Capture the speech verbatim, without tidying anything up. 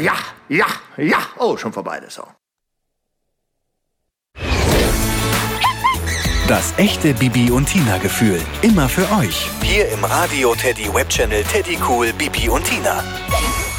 ja, ja, ja. Oh, schon vorbei, der Song. Das echte Bibi und Tina Gefühl. Immer für euch. Hier im Radio Teddy Webchannel Teddy Cool Bibi und Tina.